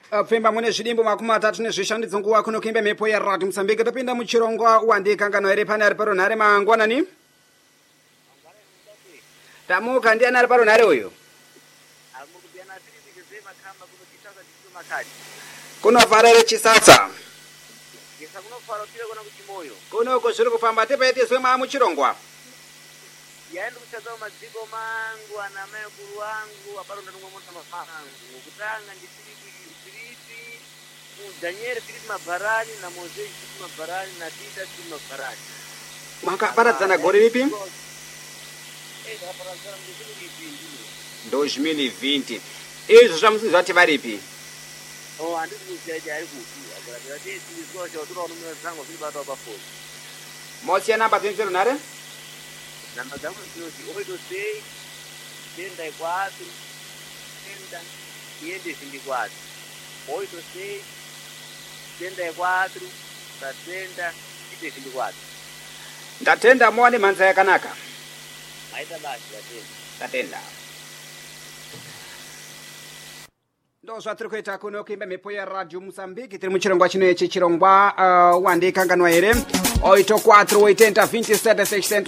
pfemba mune zvidimbu 36 nguva kuno kuimba mhepo yeradio Mozambique. Topinda muchirongwa wandikangano ere pane ari paronhare mangwanani. Tamuka ndiani ari paronhare uyu? Kunofarire Chisasa. Kunoko zviri kufamba tepaitezwe muchirongwa. Yaenda kuchadza madziko mangu ana mai mukuru wangu aparonda nomwe mota mafangu kutanga ndisiri Daniel Philip Mabarani na Moses Philip Mabarani na Tita Philip Mabarani. Makaparadzana gore ripi? Aparadzana ndizvi 2020. Izvo zvamusinzi vati varipi? Handisi kuziya ari kupi. Agara tesi izwa chatura unomira zangu zviri bata pafoni. Mosiya namba dzenserunhare? Namba dzangu ndinozi 86 tenda ikwatu tenda iende zvindikwatu 86 tenda ikwatu tatenda ide zvindikwatu. Ndatenda muwane mhanza yakanaka. Aita basi tatenda. Ndo zvatiri kuita kuno kuimba mhepo yeradio Mozambique. Tiri muchirongwa chino ichi chirongwa wandikanganwa here 84 80 27 600